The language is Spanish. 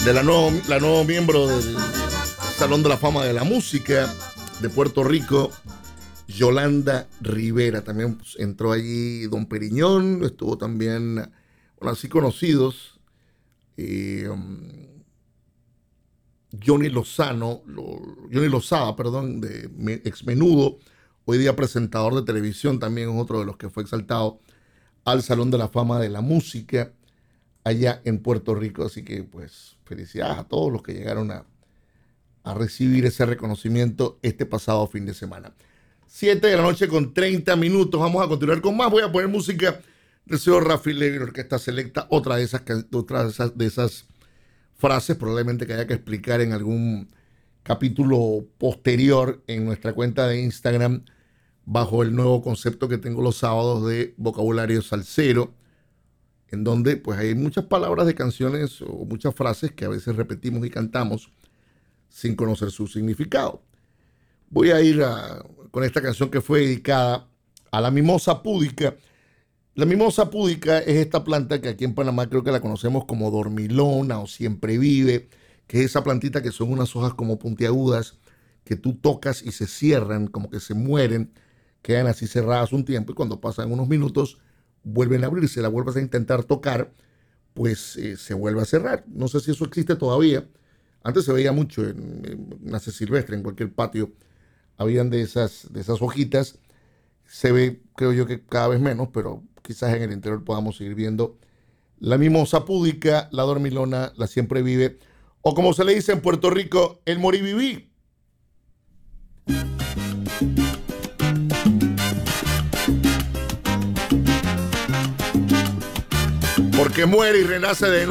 de la nueva miembro del Salón de la Fama de la Música de Puerto Rico, Yolanda Rivera. También pues, entró allí Don Periñón, estuvo también, bueno, así conocidos, Johnny Lozada, perdón, de Ex Menudo, hoy día presentador de televisión, también es otro de los que fue exaltado al Salón de la Fama de la Música allá en Puerto Rico. Así que pues felicidades a todos los que llegaron a recibir ese reconocimiento este pasado fin de semana. 7 de la noche con 30 minutos. Vamos a continuar con más. Voy a poner música del señor Rafi Levy, Orquesta Selecta, otra de esas frases probablemente que haya que explicar en algún capítulo posterior en nuestra cuenta de Instagram, bajo el nuevo concepto que tengo los sábados de vocabulario salsero, en donde pues hay muchas palabras de canciones o muchas frases que a veces repetimos y cantamos sin conocer su significado. Voy a ir con esta canción que fue dedicada a la mimosa púdica. La mimosa púdica es esta planta que aquí en Panamá creo que la conocemos como dormilona o siempre vive, que es esa plantita que son unas hojas como puntiagudas que tú tocas y se cierran, como que se mueren, quedan así cerradas un tiempo y cuando pasan unos minutos vuelven a abrirse, la vuelves a intentar tocar, pues se vuelve a cerrar. No sé si eso existe todavía. Antes se veía mucho en Nace Silvestre, en cualquier patio habían de esas hojitas. Se ve, creo yo, que cada vez menos, pero quizás en el interior podamos seguir viendo la mimosa púdica, la dormilona, la siempre vive, o como se le dice en Puerto Rico, el moriviví. Porque muere y renace de nuevo.